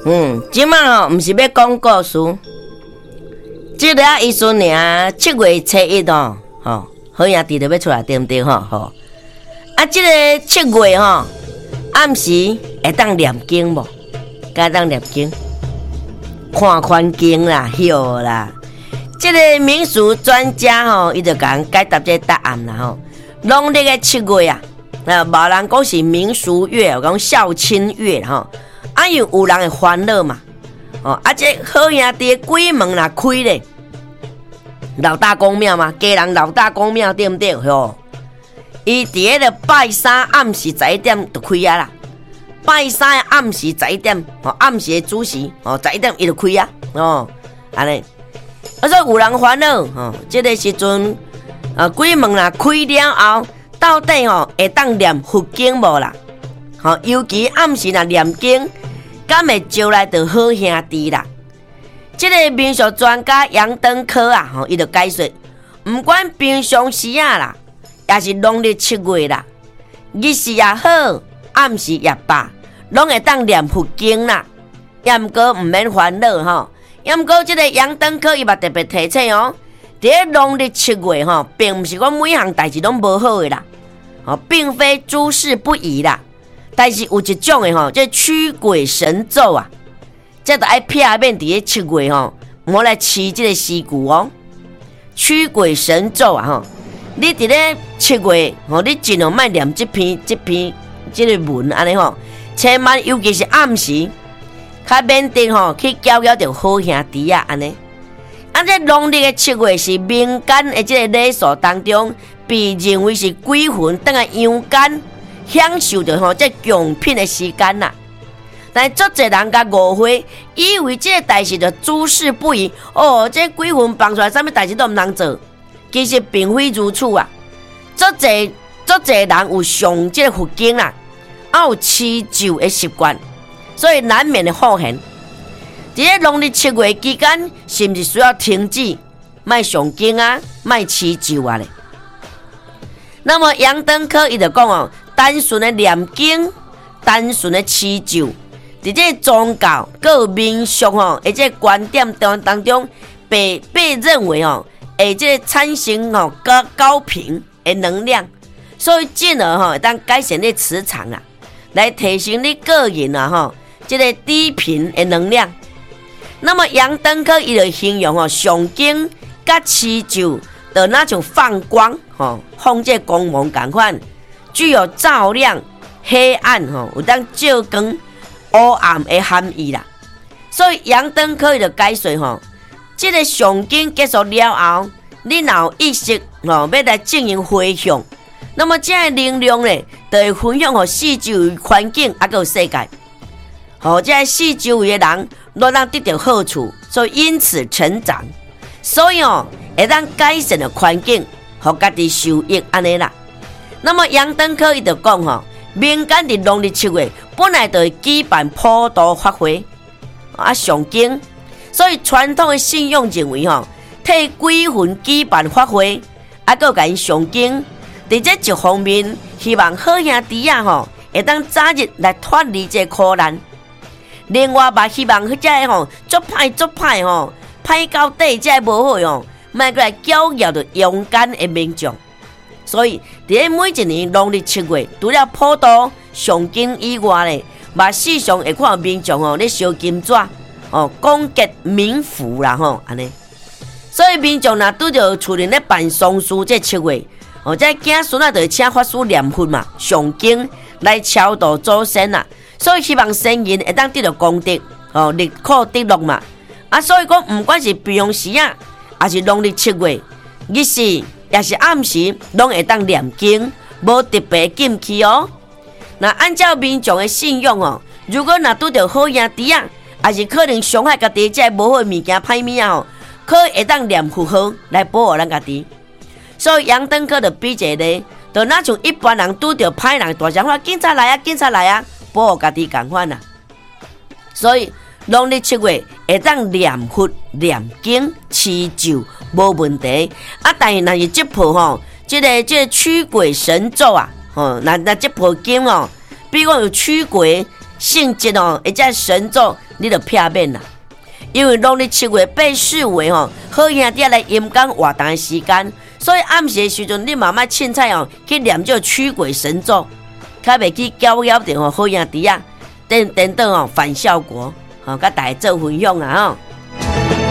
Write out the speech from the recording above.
即摆吼，毋是要讲故事，即个意思尔。7月初1哦，吼，好兄弟就要出来，对毋对吼？吼，即个7月吼，暗时会当念经无？该当念经，看环境啦，晓啦。即个民俗专家吼，伊就甲人解答这答案啦吼。农历的7月啊，无人讲是民俗月，有讲孝亲月吼。有人会烦恼嘛？这好兄弟鬼门若开咧，老大公庙嘛，家人老大公庙对毋对？吼，伊伫迄个拜三暗时11点就开啊啦。拜三的暗时11点，暗时的主时，11点伊就开啊，安尼。所以有人烦恼，这个时阵，鬼门若开了后，到底会当念佛经无啦？尤其暗时若念经。敢会招来着好兄弟啦！这个民俗专家杨登科啊，伊就解说，不管平常时啊啦，也是农历7月啦，日时也好，暗时也罢，拢会当念佛经啦。也毋过毋免烦恼吼。也毋过这个杨登科伊嘛特别提醒哦，伫农历7月吼，并毋是讲每项代志拢无好的啦，并非诸事不宜啦。但是有一种的吼，这驱鬼神咒啊，这就爱撇面伫咧7月吼，我来饲这个尸骨哦。驱鬼神咒啊吼，你伫咧7月吼，你尽量莫念这篇这个文安尼吼，千万尤其是暗时，较免得吼去搅扰着好兄弟啊安尼。这农历的7月是民间的这个礼俗当中，被认为是鬼魂等下阳间。享受着这强品的时间啦，但足侪人甲误会，以为这个代志就诸事不宜这鬼魂放出来，啥物代志都毋通做。其实并非如此啊！足侪人有上这个佛经啦，有持咒的习惯，所以难免的风险。伫咧农历7月期间，是毋是需要停止，莫上经啊，莫持咒啊咧？那么杨登科伊就讲单纯的念经，单纯的持咒，伫这宗教各民俗而这观点当中，被认为会这产生高频的能量，所以进而会当改善你磁场啊，来提升你个人这个低频的能量。那么杨登科伊就形容上经甲持咒，就那像放光放这光芒同款。具有照亮、黑暗有当照光、黑暗的含义啦。所以杨登科就解说这个上经结束了后，你若有意识要来进行回向，那么这个能量呢，就会分享给四周围环境还有世界，这个四周围的人都能得到好处，所以因此成长。所以会当改善的环境，互家己受益安尼啦。那么杨登科伊就讲民间伫农历7月本来就会举办普渡法会上经，所以传统的信仰认为替鬼魂举办法会，佮甲因上经，伫这一方面，希望好兄弟会当早日来脱离这苦难。另外嘛，希望这个足歹歹到底这无好莫过来搅扰着阳间的民众。所以，伫每一年农历7月，除了普渡上经以外咧，嘛时常会看民众咧烧金纸讲结冥符啦安尼。所以民众若拄着厝里咧办丧事，这7月这囝孙仔就会请法师念佛嘛，上经来超度祖先啦。所以希望先人会当得到功德立苦得乐嘛。所以讲，不管是平常时还是农历7月，日时。也是暗时，拢会当念经，无特别禁忌那按照民众的信仰如果若拄着好兄弟也是可能伤害家己这无好物件、歹物可会当念佛号来保护咱家己。所以杨登科就比一个，就那像一般人拄着歹人大声话，警察来啊，保护家己同款啦。所以农历7月会当念佛、念经、持咒无问题但是若是这部这个驱鬼神咒那这部经比如讲有驱鬼性质哦，或者神咒，你就避免啦。因为农历7月被视为好兄弟来阴间活动的时间，所以暗时的时阵，你慢慢凊彩哦去念这驱鬼神咒，较袂去搅扰到好兄弟啊，等等哦反效果，甲大家做分享啊吼。